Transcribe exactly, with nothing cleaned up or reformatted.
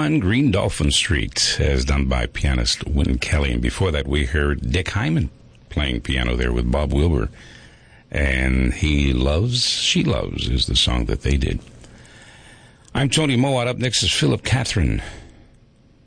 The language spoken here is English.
on Green Dolphin Street, as done by pianist Wynton Kelly. And before that, we heard Dick Hyman playing piano there with Bob Wilber. And He Loves, She Loves is the song that they did. I'm Tony Mowat. Up next is Philip Catherine.